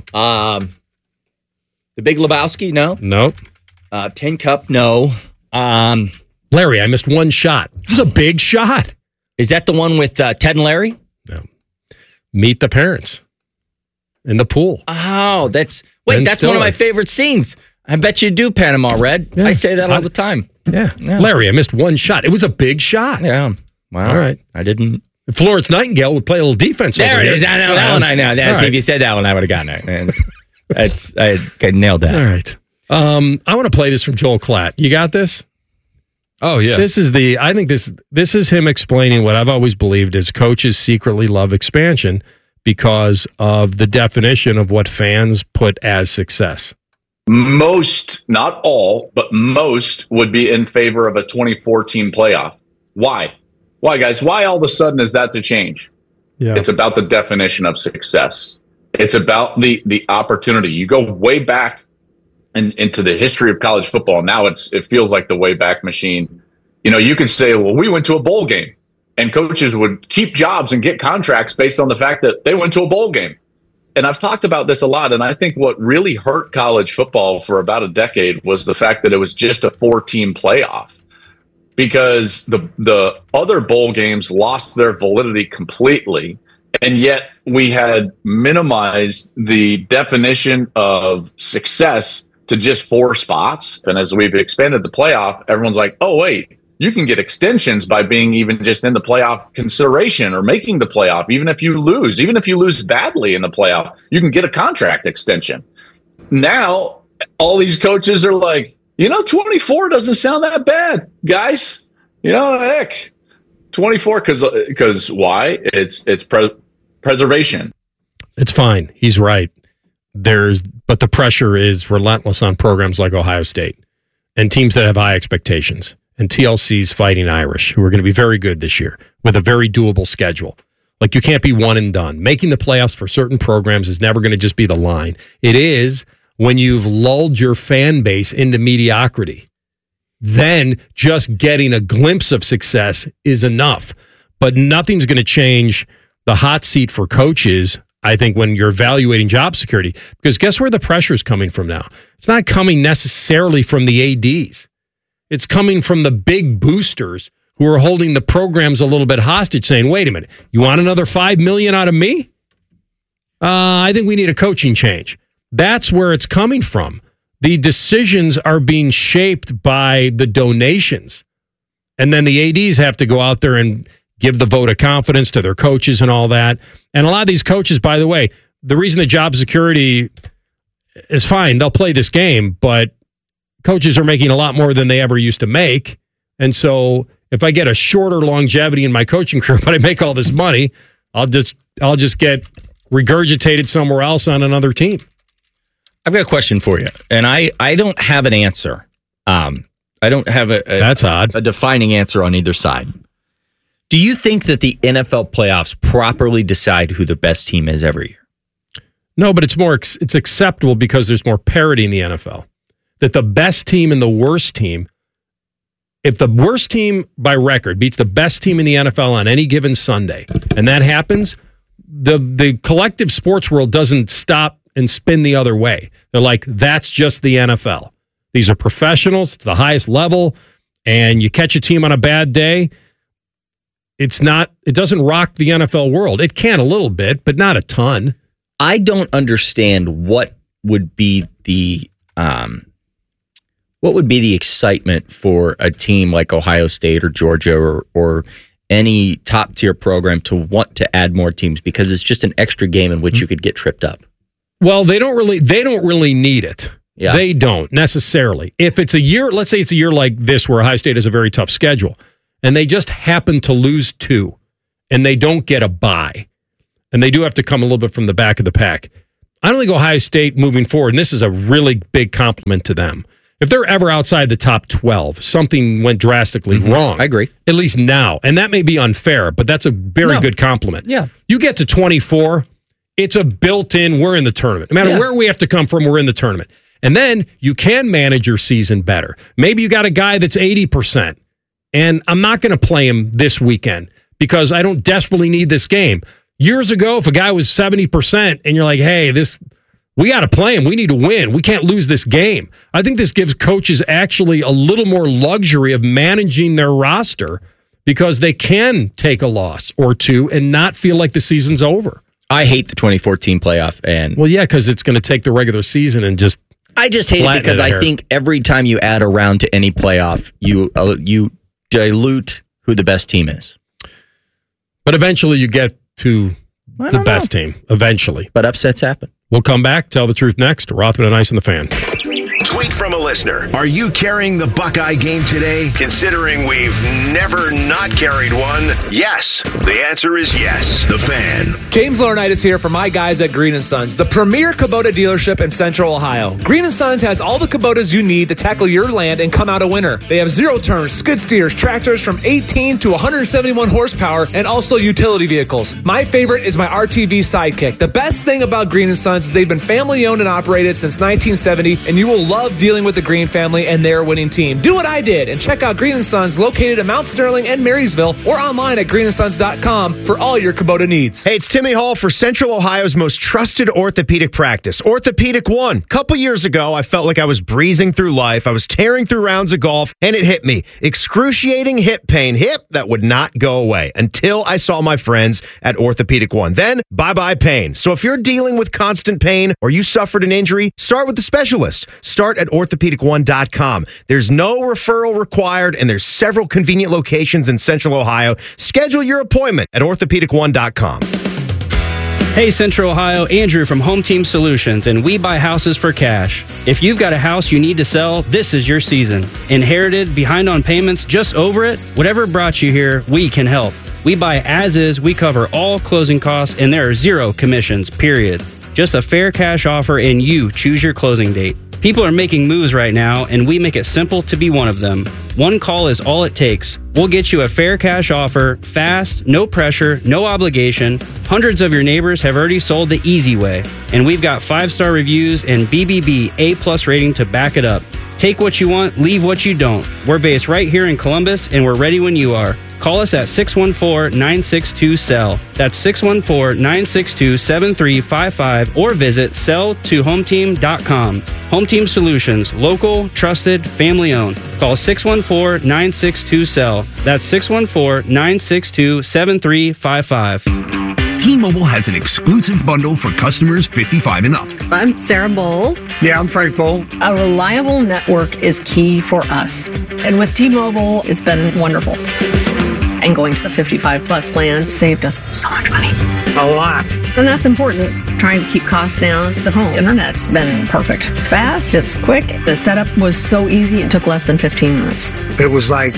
The Big Lebowski? No. Nope. Tin Cup? No. Larry, I missed one shot. It was a big shot. Is that the one with Ted and Larry? No. Meet the Parents in the pool. Oh, that's Ben one of Stiller. my favorite scenes. I bet you do, Panama Red. Yeah. I say that all the time. Yeah. Larry, I missed one shot. It was a big shot. Yeah. Wow. All right. I didn't. If Florence Nightingale would play a little defense There over it here. is. I know that one. I know. That's, All If you said that one, I would have gotten it. And I nailed that. All right. I want to play this from Joel Klatt. You got this? Oh, yeah. I think this is him explaining what I've always believed is coaches secretly love expansion because of the definition of what fans put as success. Most, not all, but most would be in favor of a 2014 playoff. Why? Why, guys? Why all of a sudden is that to change? Yeah. It's about the definition of success. It's about the opportunity. You go way back into the history of college football. Now it feels like the way back machine. You know, you can say, well, we went to a bowl game, and coaches would keep jobs and get contracts based on the fact that they went to a bowl game. And I've talked about this a lot, and I think what really hurt college football for about a decade was the fact that it was just a 4-team playoff, because the other bowl games lost their validity completely, and yet we had minimized the definition of success to just 4 spots. And as we've expanded the playoff, everyone's like, oh, wait, you can get extensions by being even just in the playoff consideration or making the playoff. Even if you lose badly in the playoff, you can get a contract extension. Now, all these coaches are like, 24 doesn't sound that bad, guys. Heck, 24, because why? It's preservation. It's fine. He's right. But the pressure is relentless on programs like Ohio State and teams that have high expectations. And TLC's Fighting Irish, who are going to be very good this year with a very doable schedule. Like, you can't be one and done. Making the playoffs for certain programs is never going to just be the line. It is when you've lulled your fan base into mediocrity. Then just getting a glimpse of success is enough. But nothing's going to change the hot seat for coaches, I think, when you're evaluating job security. Because guess where the pressure is coming from now? It's not coming necessarily from the ADs. It's coming from the big boosters who are holding the programs a little bit hostage, saying, wait a minute, you want another $5 million out of me? I think we need a coaching change. That's where it's coming from. The decisions are being shaped by the donations. And then the ADs have to go out there and give the vote of confidence to their coaches and all that. And a lot of these coaches, by the way, the reason the job security is fine, they'll play this game, but coaches are making a lot more than they ever used to make. And so if I get a shorter longevity in my coaching career, but I make all this money, I'll just get regurgitated somewhere else on another team. I've got a question for you, and I don't have an answer. I don't have That's odd. A defining answer on either side. Do you think that the NFL playoffs properly decide who the best team is every year? No, but it's acceptable because there's more parity in the NFL. That the best team and the worst team, if the worst team by record beats the best team in the NFL on any given Sunday, and that happens, the collective sports world doesn't stop and spin the other way. They're like, that's just the NFL. These are professionals. It's the highest level. And you catch a team on a bad day, it doesn't rock the NFL world. It can a little bit, but not a ton. I don't understand what would be the excitement for a team like Ohio State or Georgia or any top tier program to want to add more teams, because it's just an extra game in which you could get tripped up. Well, they don't really need it. Yeah. They don't necessarily. If it's a year, let's say it's a year like this where Ohio State has a very tough schedule, and they just happen to lose 2, and they don't get a bye, and they do have to come a little bit from the back of the pack, I don't think Ohio State moving forward, and this is a really big compliment to them, if they're ever outside the top 12, something went drastically wrong. I agree. At least now. And that may be unfair, but that's a very good compliment. Yeah. You get to 24, it's a built-in, we're in the tournament. No matter where we have to come from, we're in the tournament. And then you can manage your season better. Maybe you got a guy that's 80%, and I'm not going to play him this weekend because I don't desperately need this game. Years ago, if a guy was 70% and you're like, hey, we got to play him. We need to win. We can't lose this game. I think this gives coaches actually a little more luxury of managing their roster because they can take a loss or two and not feel like the season's over. I hate the 2014 playoff. Well, yeah, because it's going to take the regular season and just I just hate it because I think every time you add a round to any playoff, you dilute who the best team is. But eventually you get to the best team. Eventually. But upsets happen. We'll come back, tell the truth next. Rothman and Ice and the Fan. Tweet from a listener. Are you carrying the Buckeye game today? Considering we've never not carried one? Yes. The answer is yes. The Fan. James Laurinaitis here for my guys at Green & Sons, the premier Kubota dealership in Central Ohio. Green & Sons has all the Kubotas you need to tackle your land and come out a winner. They have zero-turn skid steers, tractors from 18 to 171 horsepower, and also utility vehicles. My favorite is my RTV Sidekick. The best thing about Green & Sons is they've been family-owned and operated since 1970, and you will love dealing with the Green family and their winning team. Do what I did and check out Green & Sons located in Mount Sterling and Marysville or online at greenandsons.com for all your Kubota needs. Hey, it's Timmy Hall for Central Ohio's most trusted orthopedic practice, Orthopedic One. A couple years ago, I felt like I was breezing through life. I was tearing through rounds of golf, and it hit me. Excruciating hip pain. Hip that would not go away until I saw my friends at Orthopedic One. Then, bye-bye pain. So if you're dealing with constant pain or you suffered an injury, start with the specialist. Start at orthopedic1.com. There's no referral required, and there's several convenient locations in Central Ohio. Schedule your appointment at orthopedic1.com. Hey, Central Ohio, Andrew from Home Team Solutions, and we buy houses for cash. If you've got a house you need to sell, this is your season. Inherited, behind on payments, just over it? Whatever brought you here, we can help. We buy as is, we cover all closing costs, and there are zero commissions, period. Just a fair cash offer, and you choose your closing date. People are making moves right now, and we make it simple to be one of them. One call is all it takes. We'll get you a fair cash offer, fast, no pressure, no obligation. Hundreds of your neighbors have already sold the easy way, and we've got 5-star reviews and BBB A+ rating to back it up. Take what you want, leave what you don't. We're based right here in Columbus, and we're ready when you are. Call us at 614-962-SELL. That's 614-962-7355 or visit selltohometeam.com. Home Team Solutions, local, trusted, family owned. Call 614-962-SELL. That's 614-962-7355. T-Mobile has an exclusive bundle for customers 55 and up. I'm Sarah Bowl. Yeah, I'm Frank Bowl. A reliable network is key for us. And with T-Mobile, it's been wonderful. And going to the 55 plus plan saved us so much money. A lot. And that's important. Trying to keep costs down. The home internet's been perfect. It's fast, it's quick. The setup was so easy, it took less than 15 minutes. It was like,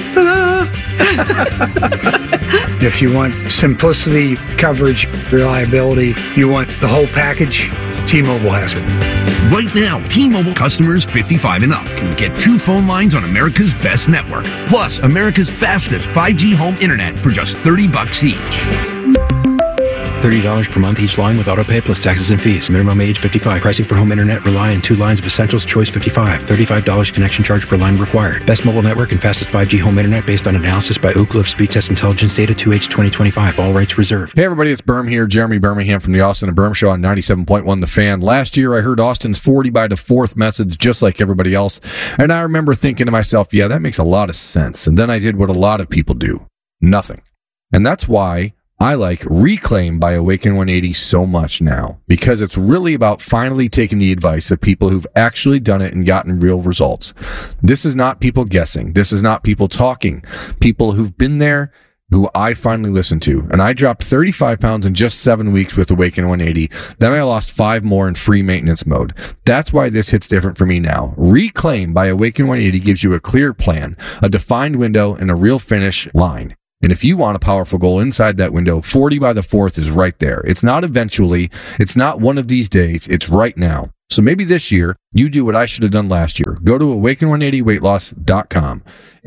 if you want simplicity, coverage, reliability, you want the whole package, T-Mobile has it. Right now, T-Mobile customers 55 and up can get 2 phone lines on America's best network, plus America's fastest 5G home internet for just $30 each. $30 per month each line with autopay plus taxes and fees. Minimum age 55. Pricing for home internet rely on 2 lines of essentials. Choice 55. $35 connection charge per line required. Best mobile network and fastest 5G home internet based on analysis by Ookla of Speed Test Intelligence data 2H 2025. All rights reserved. Hey everybody, it's Berm here. Jeremy Birmingham from the Austin and Berm Show on 97.1 The Fan. Last year I heard Austin's 40 by the 4th message just like everybody else. And I remember thinking to myself, yeah, that makes a lot of sense. And then I did what a lot of people do. Nothing. And that's why I like Reclaim by Awaken 180 so much now, because it's really about finally taking the advice of people who've actually done it and gotten real results. This is not people guessing. This is not people talking. People who've been there, who I finally listened to. And I dropped 35 pounds in just 7 weeks with Awaken 180. Then I lost 5 more in free maintenance mode. That's why this hits different for me now. Reclaim by Awaken 180 gives you a clear plan, a defined window, and a real finish line. And if you want a powerful goal inside that window, 40 by the 4th is right there. It's not eventually. It's not one of these days. It's right now. So maybe this year, you do what I should have done last year. Go to awaken180weightloss.com.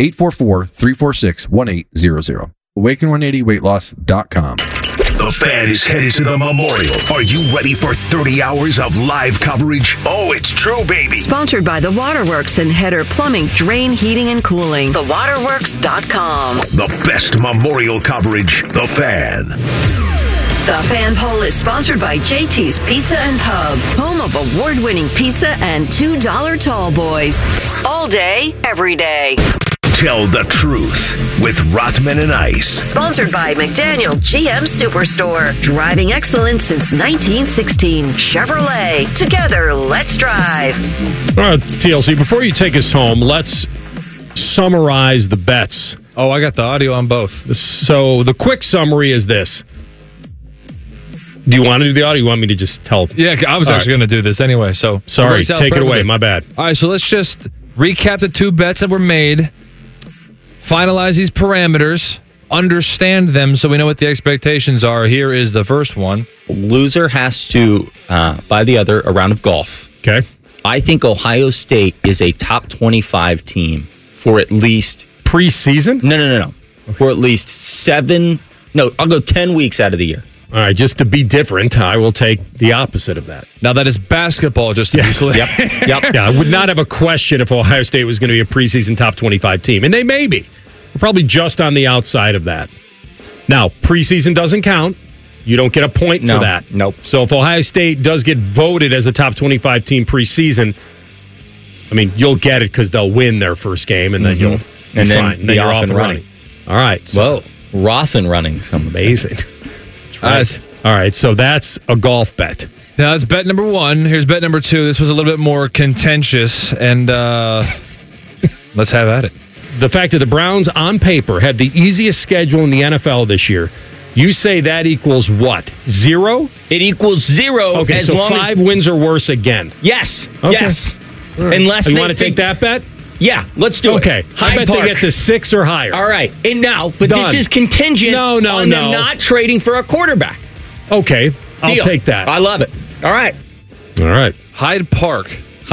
844-346-1800. Awaken180weightloss.com. The Fan is headed to the Memorial. Are you ready for 30 hours of live coverage? Oh, it's true, baby. Sponsored by The Waterworks and Header Plumbing, Drain, Heating, and Cooling. TheWaterworks.com. The best Memorial coverage, The Fan. The Fan Poll is sponsored by JT's Pizza and Pub, home of award-winning pizza and $2 tall boys. All day, every day. Tell the truth with Rothman and Ice. Sponsored by McDaniel GM Superstore. Driving excellence since 1916. Chevrolet. Together, let's drive. All right, TLC, before you take us home, let's summarize the bets. Oh, I got the audio on both. So the quick summary is this. Do you want to do the audio? You want me to just tell? Yeah, I was actually going to do this anyway. So sorry, take it away. My bad. All right, so let's just recap the 2 bets that were made. Finalize these parameters, understand them so we know what the expectations are. Here is the first one. Loser has to buy the other a round of golf. Okay. I think Ohio State is a top 25 team for at least... Preseason? No. For at least 7... No, I'll go 10 weeks out of the year. All right, just to be different, I will take the opposite of that. Now, that is basketball, just to be clear. Yep. Yeah, I would not have a question if Ohio State was going to be a preseason top 25 team, and they may be. We're probably just on the outside of that. Now, preseason doesn't count. You don't get a point for that. Nope. So if Ohio State does get voted as a top 25 team preseason, I mean, you'll get it because they'll win their first game, and then you'll be fine. And then you're off and running. All right. So, whoa, Ross and running. Amazing. Right. All right, so that's a golf bet. Now, that's bet number 1. Here's bet number 2. This was a little bit more contentious, and let's have at it. The fact that the Browns, on paper, had the easiest schedule in the NFL this year, you say that equals what? 0? It equals 0. Okay, so 5 wins or worse again. Yes. Okay. Yes. Right. Unless you want to take that bet? Yeah, let's do it. Okay, I bet they get to 6 or higher. All right, and now, but Done. this is contingent on them not trading for a quarterback. Okay, I'll Deal. take that. I love it. All right. Hyde Park.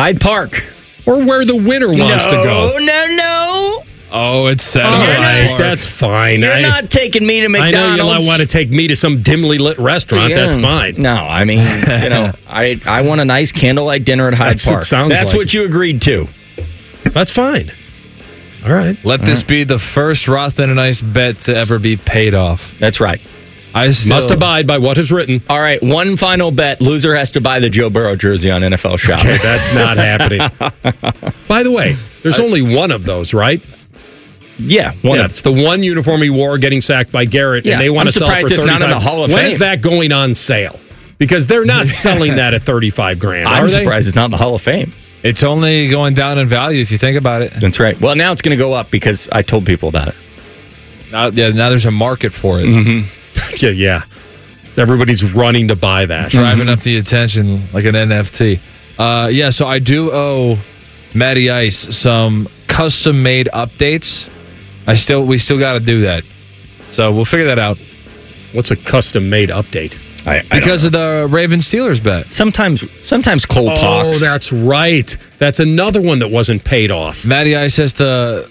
Or where the winner wants to go. No. Oh, it's set. All right, that's fine. You're not taking me to McDonald's. I know you want to take me to some dimly lit restaurant. Yeah. That's fine. No, I mean, I want a nice candlelight dinner at Hyde Park. That's what you agreed to. That's fine. All right. Let this be the first Rothman and Ice bet to ever be paid off. That's right. I must abide by what is written. All right, one final bet. Loser has to buy the Joe Burrow jersey on NFL Shop. Okay, that's not happening. By the way, there's only one of those, right? Yeah, it's the one uniform he wore getting sacked by Garrett, and they want to sell it for $35. It's not in the Hall of Fame. When is that going on sale? Because they're not selling that at $35,000. I'm surprised it's not in the Hall of Fame. It's only going down in value if you think about it. That's right. Well, now it's going to go up because I told people about it. Now there's a market for it. Mm-hmm. Yeah. So everybody's running to buy that. Driving up the attention like an NFT. So I do owe Matty Ice some custom-made updates. We still got to do that. So we'll figure that out. What's a custom-made update? Because of the Ravens-Steelers bet. Sometimes Cole talks. Oh, that's right. That's another one that wasn't paid off. Matty Ice has to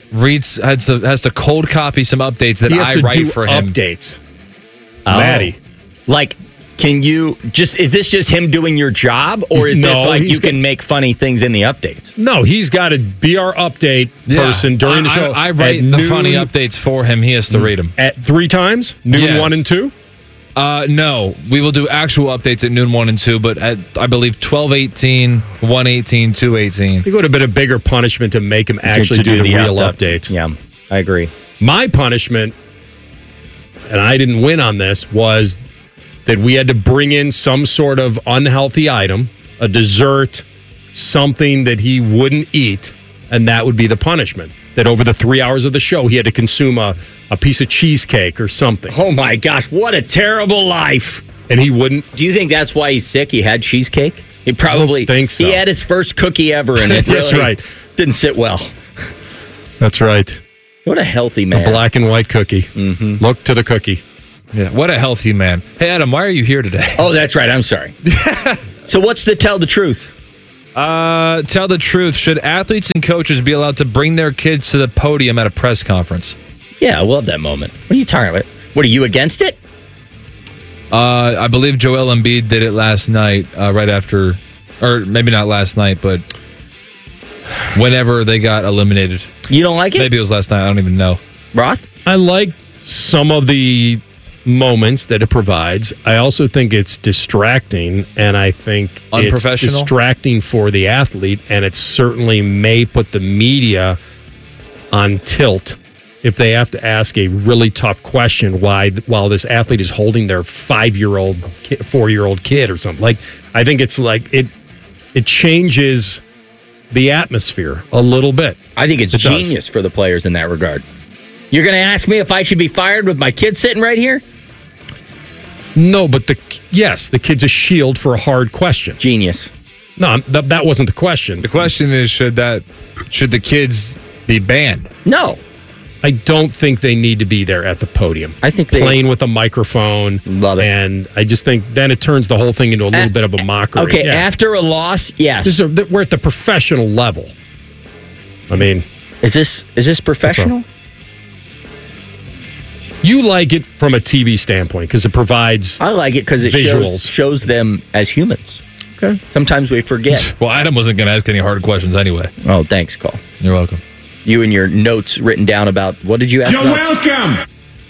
cold copy some updates that I write for him. Updates. Oh. Matty. Like, can you is this just him doing your job, or is this like you can make funny things in the updates? No, he's got to be our update person during the show. I write the funny updates for him. He has to read them. At 3 times? Noon, 1, and 2? No, we will do actual updates at noon, 1, and 2, but at, I believe, 12:18, 1:18, 2:18. It would have been a bigger punishment to make him actually do the real updates. Yeah, I agree. My punishment, and I didn't win on this, was that we had to bring in some sort of unhealthy item, a dessert, something that he wouldn't eat, and that would be the punishment. That over the 3 hours of the show, he had to consume a piece of cheesecake or something. Oh, my gosh. What a terrible life. And he wouldn't. Do you think that's why he's sick? He had cheesecake? He probably I don't think so. He had his first cookie ever, and it That's really right. didn't sit well. That's right. What a healthy man. A black and white cookie. Mm-hmm. Look to the cookie. Yeah, what a healthy man. Hey, Adam, why are you here today? Oh, that's right. I'm sorry. So what's the tell the truth? Tell the truth. Should athletes and coaches be allowed to bring their kids to the podium at a press conference? Yeah, I love that moment. What are you talking about? What, are you against it? I believe Joel Embiid did it last night, right after, or maybe not last night, but whenever they got eliminated. You don't like it? Maybe it was last night. I don't even know. Roth? I like some of the moments that it provides. I also think it's distracting, and I think it's unprofessional, distracting for the athlete, and it certainly may put the media on tilt if they have to ask a really tough question while this athlete is holding their 5-year-old, 4-year-old kid or something. Like, I think it's like it changes the atmosphere a little bit. I think it's genius for the players in that regard. You're going to ask me if I should be fired with my kid sitting right here? No, but the kid's a shield for a hard question. Genius. No, that wasn't the question. The question is, should the kids be banned? No. I don't think they need to be there at the podium. I think playing with a microphone. Love it. And I just think then it turns the whole thing into a little bit of a mockery. Okay, after a loss, yes. We're at the professional level. I mean, is this professional? You like it from a TV standpoint because it provides. I like it because it shows them as humans. Okay. Sometimes we forget. Well, Adam wasn't going to ask any hard questions anyway. Oh, thanks, Cole. You're welcome. You and your notes written down about, what did you ask about? You're welcome.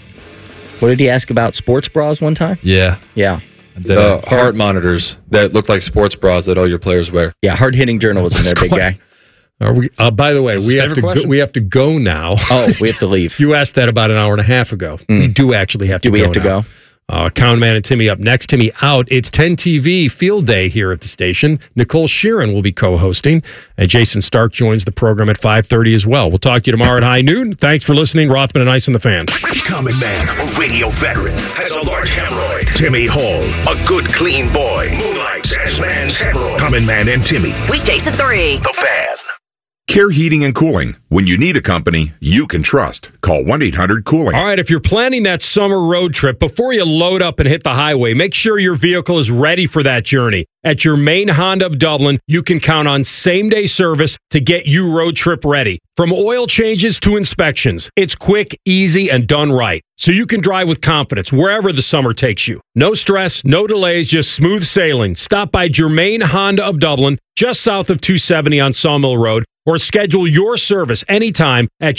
What did he ask about, sports bras one time? Yeah. Yeah. The heart monitors that look like sports bras that all your players wear. Yeah, hard-hitting journalism there, big guy. Are we, by the way, we have to go now. Oh, we have to leave. You asked that about an hour and a half ago. We do actually have to go. Do we have to go? Count Man and Timmy up next. Timmy out. It's 10 TV Field Day here at the station. Nicole Sheeran will be co-hosting, and Jason Stark joins the program at 5:30 as well. We'll talk to you tomorrow at high noon. Thanks for listening. Rothman and Ice and the Fan. Common Man, a radio veteran, has a large hemorrhoid. Timmy Hall, a good, clean boy, moonlights as man's hemorrhoid. Common Man and Timmy. Weekdays at 3. The Fan. Care Heating and Cooling. When you need a company you can trust, call 1-800-COOLING. All right, if you're planning that summer road trip, before you load up and hit the highway, make sure your vehicle is ready for that journey. At your main Honda of Dublin, you can count on same-day service to get you road trip ready. From oil changes to inspections, it's quick, easy, and done right. So you can drive with confidence wherever the summer takes you. No stress, no delays, just smooth sailing. Stop by Germain Honda of Dublin, just south of 270 on Sawmill Road, or schedule your service anytime at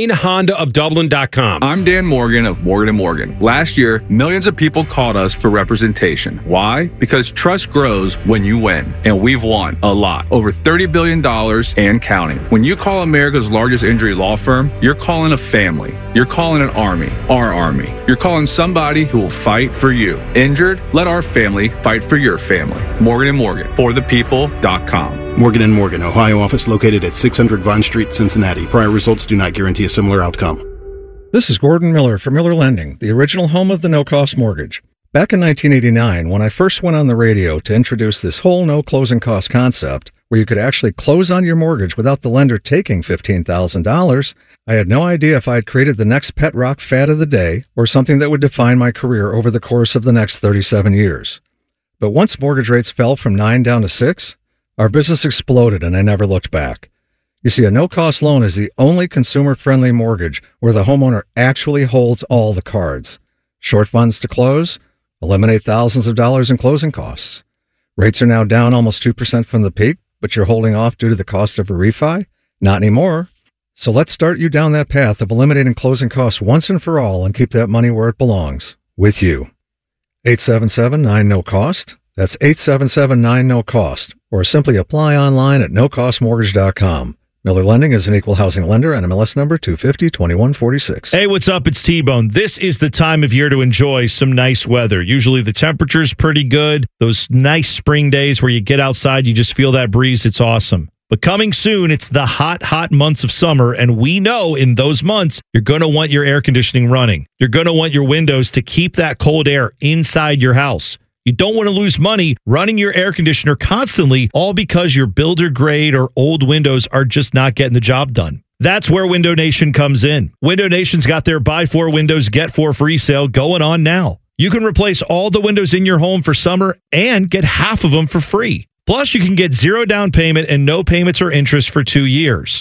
GermainHondaofDublin.com. I'm Dan Morgan of Morgan & Morgan. Last year, millions of people called us for representation. Why? Because trust grows when you win, and we've won a lot. Over $30 billion and counting. When you call America's largest injury law firm, you're calling a family. You're calling an army, our army. You're calling somebody who will fight for you. Injured? Let our family fight for your family. Morgan & Morgan, forthepeople.com. Morgan & Morgan, Ohio office located at 600 Vine Street, Cincinnati. Prior results do not guarantee a similar outcome. This is Gordon Miller from Miller Lending, the original home of the no-cost mortgage. Back in 1989, when I first went on the radio to introduce this whole no closing cost concept, where you could actually close on your mortgage without the lender taking $15,000, I had no idea if I had created the next pet rock fad of the day or something that would define my career over the course of the next 37 years. But once mortgage rates fell from 9 down to 6, our business exploded and I never looked back. You see, a no-cost loan is the only consumer-friendly mortgage where the homeowner actually holds all the cards. Short funds to close, eliminate thousands of dollars in closing costs. Rates are now down almost 2% from the peak, but you're holding off due to the cost of a refi? Not anymore. So let's start you down that path of eliminating closing costs once and for all and keep that money where it belongs, with you. 877-9-NO-COST. That's 877-9-NO-COST. Or simply apply online at nocostmortgage.com. Miller Lending is an equal housing lender and MLS number 250-2146. Hey, what's up? It's T-Bone. This is the time of year to enjoy some nice weather. Usually the temperature's pretty good. Those nice spring days where you get outside, you just feel that breeze. It's awesome. But coming soon, it's the hot, hot months of summer, and we know in those months, you're going to want your air conditioning running. You're going to want your windows to keep that cold air inside your house. You don't want to lose money running your air conditioner constantly, all because your builder grade or old windows are just not getting the job done. That's where Window Nation comes in. Window Nation's got their Buy 4 Windows, Get 4 free sale going on now. You can replace all the windows in your home for summer and get half of them for free. Plus, you can get 0 down payment and no payments or interest for 2 years.